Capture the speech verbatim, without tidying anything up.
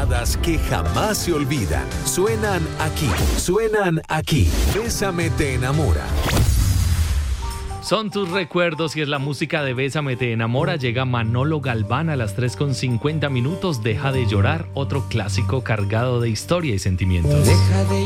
baladas que jamás se olvidan. Suenan aquí, suenan aquí. Bésame te enamora. Son tus recuerdos y es la música de Bésame te enamora. Llega Manolo Galván a las tres con cincuenta minutos. Deja de llorar, otro clásico cargado de historia y sentimientos. Deja de